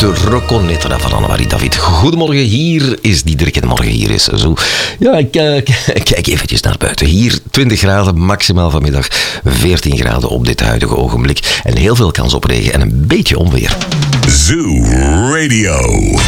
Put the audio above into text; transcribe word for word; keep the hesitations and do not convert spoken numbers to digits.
de Roconetra van Annemarie David. Goedemorgen, hier is Diederik en morgen hier is zo. Ja, ik uh, kijk eventjes naar buiten. Hier twintig graden, maximaal vanmiddag veertien graden op dit huidige ogenblik. En heel veel kans op regen en een beetje onweer. Zoo Radio.